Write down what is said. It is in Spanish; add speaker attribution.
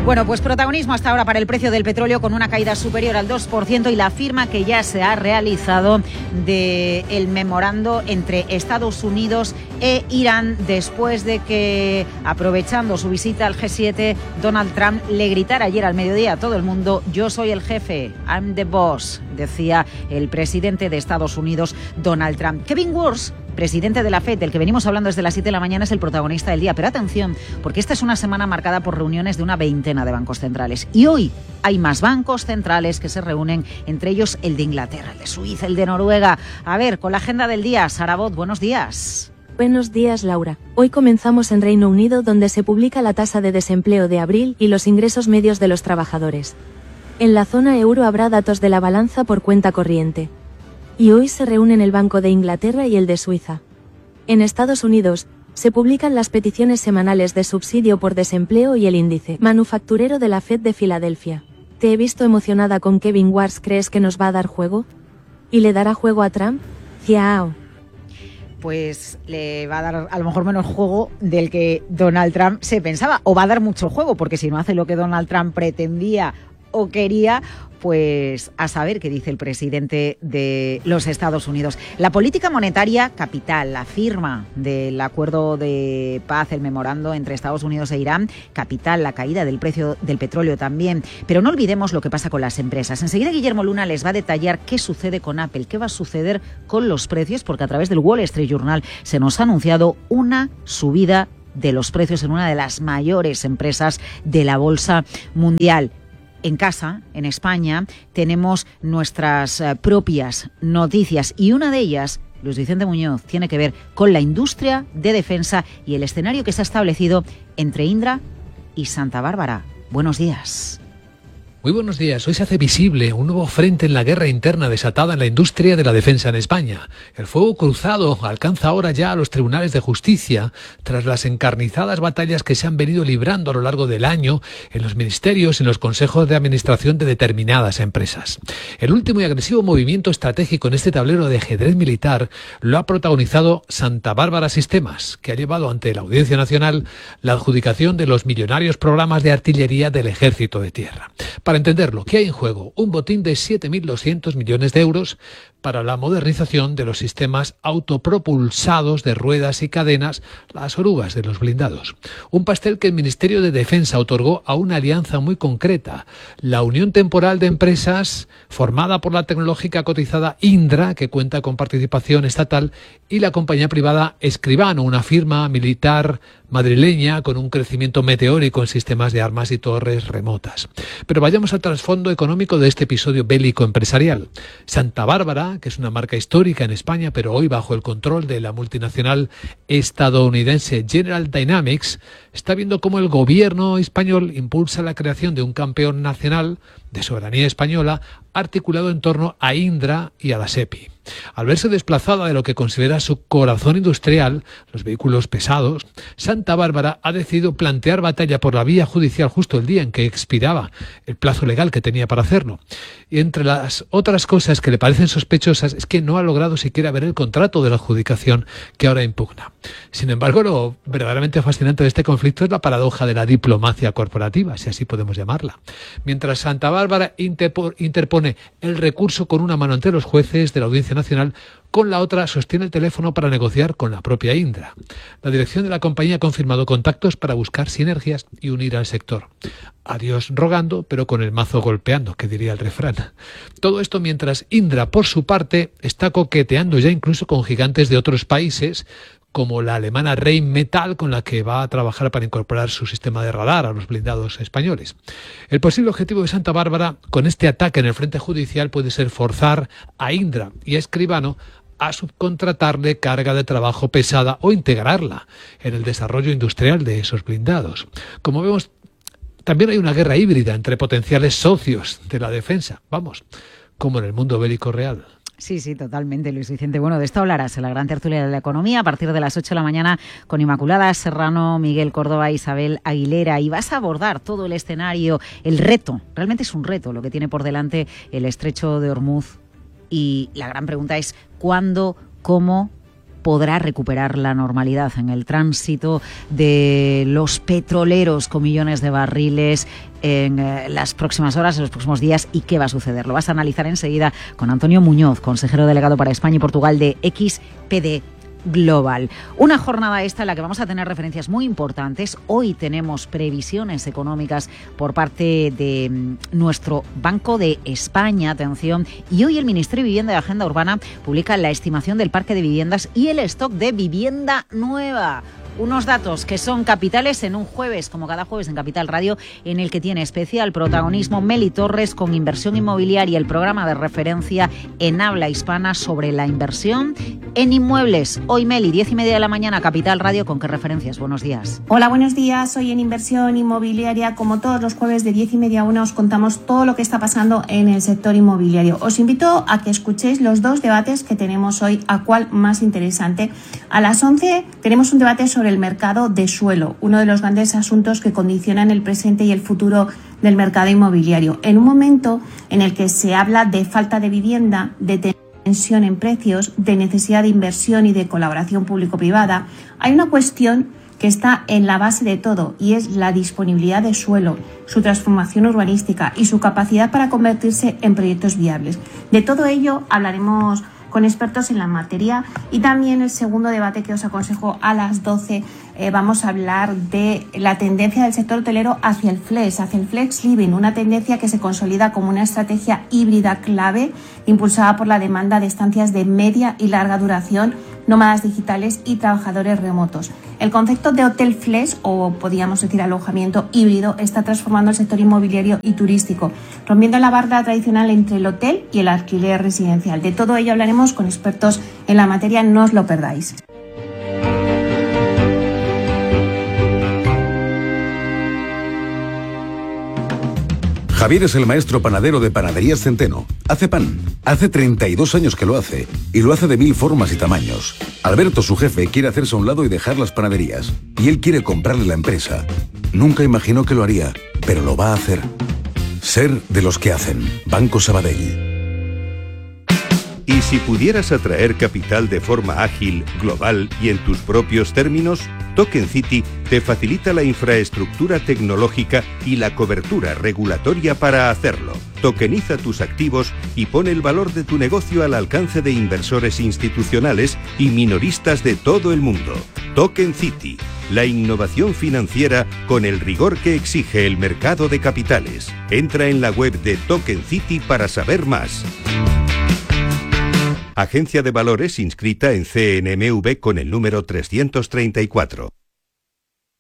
Speaker 1: Bueno, pues protagonismo hasta ahora para el precio del petróleo con una caída superior al 2% y la firma que ya se ha realizado del memorando entre Estados Unidos e Irán después de que, aprovechando su visita al G7, Donald Trump le gritara ayer al mediodía a todo el mundo: yo soy el jefe, I'm the boss, decía el presidente de Estados Unidos, Donald Trump. Kevin Warsh, presidente de la FED, del que venimos hablando desde las 7 de la mañana, es el protagonista del día. Pero atención, porque esta es una semana marcada por reuniones de una veintena de bancos centrales. Y hoy hay más bancos centrales que se reúnen, entre ellos el de Inglaterra, el de Suiza, el de Noruega. A ver, con la agenda del día, Sara Bot, buenos días.
Speaker 2: Buenos días, Laura. Hoy comenzamos en Reino Unido, donde se publica la tasa de desempleo de abril y los ingresos medios de los trabajadores. En la zona euro habrá datos de la balanza por cuenta corriente. Y hoy se reúnen el Banco de Inglaterra y el de Suiza. En Estados Unidos, se publican las peticiones semanales de subsidio por desempleo y el índice manufacturero de la FED de Filadelfia. Te he visto emocionada con Kevin Warsh. ¿Crees que nos va a dar juego? ¿Y le dará juego a Trump? ¡Ciao!
Speaker 1: Pues le va a dar a lo mejor menos juego del que Donald Trump se pensaba. O va a dar mucho juego, porque si no hace lo que Donald Trump pretendía o quería, pues a saber qué dice el presidente de los Estados Unidos. La política monetaria capital, la firma del acuerdo de paz, el memorando entre Estados Unidos e Irán, capital, la caída del precio del petróleo también. Pero no olvidemos lo que pasa con las empresas. Enseguida Guillermo Luna les va a detallar qué sucede con Apple, qué va a suceder con los precios, porque a través del Wall Street Journal se nos ha anunciado una subida de los precios en una de las mayores empresas de la bolsa mundial. En casa, en España, tenemos nuestras propias noticias y una de ellas, Luis Vicente Muñoz, tiene que ver con la industria de defensa y el escenario que se ha establecido entre Indra y Santa Bárbara. Buenos días.
Speaker 3: Muy buenos días. Hoy se hace visible un nuevo frente en la guerra interna desatada en la industria de la defensa en España. El fuego cruzado alcanza ahora ya a los tribunales de justicia tras las encarnizadas batallas que se han venido librando a lo largo del año en los ministerios y en los consejos de administración de determinadas empresas. El último y agresivo movimiento estratégico en este tablero de ajedrez militar lo ha protagonizado Santa Bárbara Sistemas, que ha llevado ante la Audiencia Nacional la adjudicación de los millonarios programas de artillería del Ejército de Tierra. Para entenderlo, ¿qué hay en juego? Un botín de 7.200 millones de euros para la modernización de los sistemas autopropulsados de ruedas y cadenas, las orugas de los blindados. Un pastel que el Ministerio de Defensa otorgó a una alianza muy concreta, la Unión Temporal de Empresas, formada por la tecnológica cotizada Indra, que cuenta con participación estatal, y la compañía privada Escribano, una firma militar madrileña con un crecimiento meteórico en sistemas de armas y torres remotas. Pero vayamos al trasfondo económico de este episodio bélico empresarial. Santa Bárbara, que es una marca histórica en España, pero hoy bajo el control de la multinacional estadounidense General Dynamics, está viendo cómo el gobierno español impulsa la creación de un campeón nacional de soberanía española articulado en torno a Indra y a la SEPI. Al verse desplazada de lo que considera su corazón industrial, los vehículos pesados, Santa Bárbara ha decidido plantear batalla por la vía judicial justo el día en que expiraba el plazo legal que tenía para hacerlo. Y entre las otras cosas que le parecen sospechosas es que no ha logrado siquiera ver el contrato de la adjudicación que ahora impugna. Sin embargo, lo verdaderamente fascinante de este conflicto es la paradoja de la diplomacia corporativa, si así podemos llamarla. Mientras Santa Bárbara interpone el recurso con una mano ante los jueces de la Audiencia Nacional, con la otra sostiene el teléfono para negociar con la propia Indra. La dirección de la compañía ha confirmado contactos para buscar sinergias y unir al sector. A Dios rogando, pero con el mazo golpeando, que diría el refrán. Todo esto mientras Indra, por su parte, está coqueteando ya incluso con gigantes de otros países, como la alemana Rheinmetall, con la que va a trabajar para incorporar su sistema de radar a los blindados españoles. El posible objetivo de Santa Bárbara con este ataque en el frente judicial puede ser forzar a Indra y a Escribano a subcontratarle carga de trabajo pesada o integrarla en el desarrollo industrial de esos blindados. Como vemos, también hay una guerra híbrida entre potenciales socios de la defensa, como en el mundo bélico real.
Speaker 1: Sí, totalmente, Luis Vicente. Bueno, de esto hablarás en la gran tertulia de la economía a partir de las 8 de la mañana con Inmaculada Serrano, Miguel Córdoba, Isabel Aguilera, y vas a abordar todo el escenario, el reto. Realmente es un reto lo que tiene por delante el estrecho de Hormuz, y la gran pregunta es ¿cuándo, cómo podrá recuperar la normalidad en el tránsito de los petroleros con millones de barriles en las próximas horas, en los próximos días, y qué va a suceder. Lo vas a analizar enseguida con Antonio Muñoz, consejero delegado para España y Portugal de XPD Global. Una jornada esta en la que vamos a tener referencias muy importantes. Hoy tenemos previsiones económicas por parte de nuestro Banco de España, atención, y hoy el Ministerio de Vivienda y Agenda Urbana publica la estimación del parque de viviendas y el stock de vivienda nueva. Unos datos que son capitales en un jueves, como cada jueves en Capital Radio, en el que tiene especial protagonismo Meli Torres con Inversión Inmobiliaria, el programa de referencia en habla hispana sobre la inversión en inmuebles. Hoy, Meli, 10:30 de la mañana, Capital Radio. ¿Con qué referencias? Buenos días.
Speaker 4: Hola, buenos días. Hoy en Inversión Inmobiliaria, como todos los jueves de 10:30 a 1, os contamos todo lo que está pasando en el sector inmobiliario. Os invito a que escuchéis los dos debates que tenemos hoy, a cuál más interesante. A las 11 tenemos un debate sobre el mercado de suelo, uno de los grandes asuntos que condicionan el presente y el futuro del mercado inmobiliario. En un momento en el que se habla de falta de vivienda, de tensión en precios, de necesidad de inversión y de colaboración público-privada, hay una cuestión que está en la base de todo, y es la disponibilidad de suelo, su transformación urbanística y su capacidad para convertirse en proyectos viables. De todo ello hablaremos con expertos en la materia, y también el segundo debate que os aconsejo a las 12 vamos a hablar de la tendencia del sector hotelero hacia el flex living, una tendencia que se consolida como una estrategia híbrida clave impulsada por la demanda de estancias de media y larga duración, nómadas digitales y trabajadores remotos. El concepto de hotel flex, o podríamos decir alojamiento híbrido, está transformando el sector inmobiliario y turístico, rompiendo la barrera tradicional entre el hotel y el alquiler residencial. De todo ello hablaremos con expertos en la materia, no os lo perdáis.
Speaker 5: Javier es el maestro panadero de Panaderías Centeno. Hace pan. Hace 32 años que lo hace. Y lo hace de 1000 formas y tamaños. Alberto, su jefe, quiere hacerse a un lado y dejar las panaderías. Y él quiere comprarle la empresa. Nunca imaginó que lo haría, pero lo va a hacer. Ser de los que hacen. Banco Sabadell.
Speaker 6: Y si pudieras atraer capital de forma ágil, global y en tus propios términos, Token City te facilita la infraestructura tecnológica y la cobertura regulatoria para hacerlo. Tokeniza tus activos y pone el valor de tu negocio al alcance de inversores institucionales y minoristas de todo el mundo. Token City, la innovación financiera con el rigor que exige el mercado de capitales. Entra en la web de Token City para saber más. Agencia de Valores inscrita en CNMV con el número 334.